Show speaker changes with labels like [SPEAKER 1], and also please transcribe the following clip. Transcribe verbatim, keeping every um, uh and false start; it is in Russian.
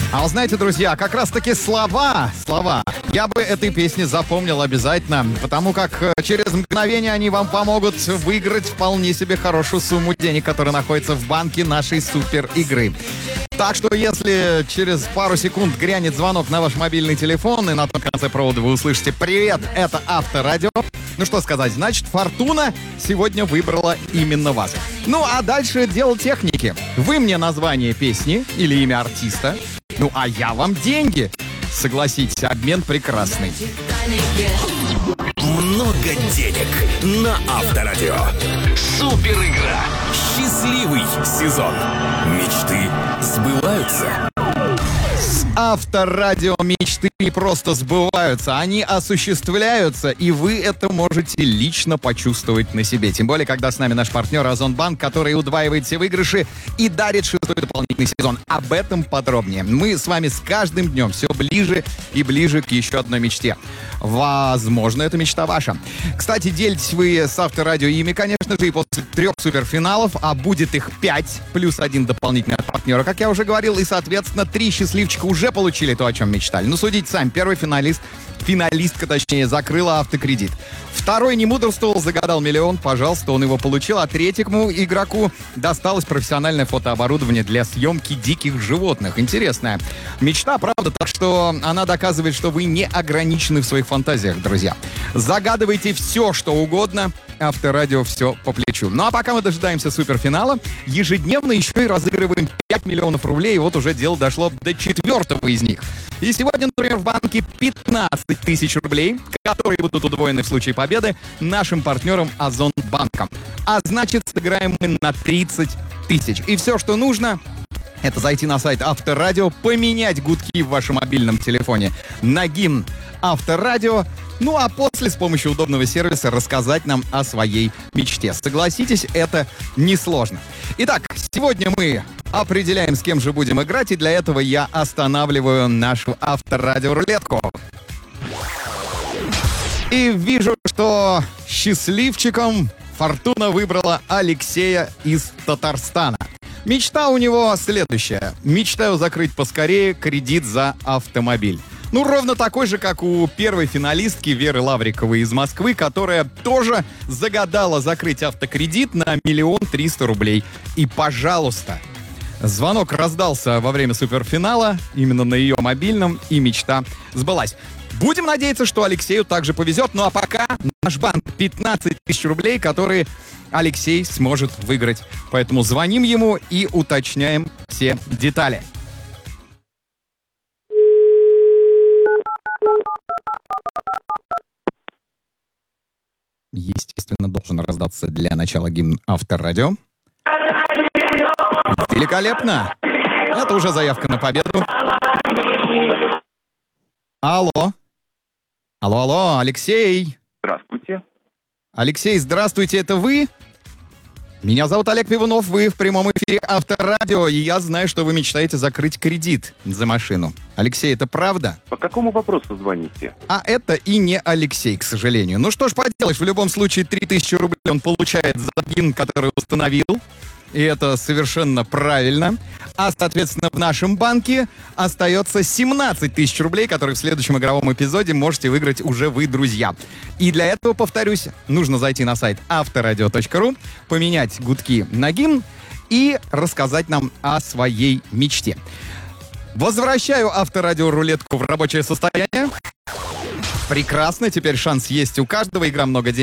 [SPEAKER 1] А вы знаете, друзья, как раз-таки слова, слова, я бы этой песни запомнил обязательно, потому как через мгновение они вам помогут выиграть вполне себе хорошую сумму денег, которая находится в банке нашей супер игры. Так что, если через пару секунд грянет звонок на ваш мобильный телефон, и на том конце провода вы услышите «Привет, это Авторадио», ну что сказать, значит, фортуна сегодня выбрала именно вас. Ну, а дальше дело техники. Вы мне название песни или имя артиста, ну, а я вам деньги. Согласитесь, обмен прекрасный.
[SPEAKER 2] Много денег на Авторадио. Супер игра. Счастливый сезон. Мечты сбываются.
[SPEAKER 1] С Авторадио мечты не просто сбываются, они осуществляются, и вы это можете лично почувствовать на себе. Тем более, когда с нами наш партнер Озонбанк, который удваивает все выигрыши и дарит шестой дополнительный сезон. Об этом подробнее. Мы с вами с каждым днем все ближе и ближе к еще одной мечте. Возможно, эта мечта ваша. Кстати, делитесь вы с Авторадио ими, конечно же, и после трех суперфиналов, а будет их пять, плюс один дополнительный от партнера, как я уже говорил, и, соответственно, три счастливчика уже получили то, о чем мечтали. Ну, судите сами. Первый финалист, финалистка, точнее, закрыла автокредит. Второй не мудрствовал, загадал миллион, пожалуйста, он его получил. А третьему игроку досталось профессиональное фотооборудование для съемки диких животных. Интересная мечта, правда? Так что она доказывает, что вы не ограничены в своих фантазиях, друзья. Загадывайте все, что угодно. Авторадио все по плечу. Ну а пока мы дожидаемся суперфинала, ежедневно еще и разыгрываем пять миллионов рублей. И вот уже дело дошло до четвертого из них. И сегодня, например, в банке пятнадцать тысяч рублей, которые будут удвоены в случае победы нашим партнером Озонбанком. А значит, сыграем мы на тридцать тысяч. И все, что нужно, это зайти на сайт Авторадио, поменять гудки в вашем мобильном телефоне на гимн Авторадио, ну а после с помощью удобного сервиса рассказать нам о своей мечте. Согласитесь, это несложно. Итак, сегодня мы определяем, с кем же будем играть, и для этого я останавливаю нашу Авторадио-рулетку. И вижу, что счастливчиком фортуна выбрала Алексея из Татарстана. Мечта у него следующая. Мечтаю закрыть поскорее кредит за автомобиль. Ну, ровно такой же, как у первой финалистки Веры Лавриковой из Москвы, которая тоже загадала закрыть автокредит на миллион триста рублей. И, пожалуйста, звонок раздался во время суперфинала, именно на ее мобильном, и мечта сбылась. Будем надеяться, что Алексею также повезет. Ну а пока наш банк пятнадцать тысяч рублей, которые Алексей сможет выиграть. Поэтому звоним ему и уточняем все детали. Естественно, должен раздаться для начала гимн Авторадио. Великолепно! Это уже заявка на победу. Алло. Алло, алло, Алексей.
[SPEAKER 3] Здравствуйте.
[SPEAKER 1] Алексей, здравствуйте, это вы? Меня зовут Олег Пивунов, вы в прямом эфире Авторадио, и я знаю, что вы мечтаете закрыть кредит за машину. Алексей, это правда?
[SPEAKER 3] По какому вопросу звоните?
[SPEAKER 1] А это и не Алексей, к сожалению. Ну что ж поделаешь, в любом случае три тысячи рублей он получает за гимн, который установил. И это совершенно правильно. А, соответственно, в нашем банке остается семнадцать тысяч рублей, которые в следующем игровом эпизоде можете выиграть уже вы, друзья. И для этого, повторюсь, нужно зайти на сайт авторадио точка ру, поменять гудки на гимн и рассказать нам о своей мечте. Возвращаю Авторадио-рулетку в рабочее состояние. Прекрасно, теперь шанс есть у каждого. Игра «Много денег»